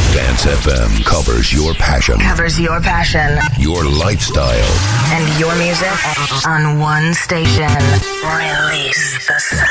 Dance FM covers your passion. Your lifestyle. And your music on one station. Release the sound.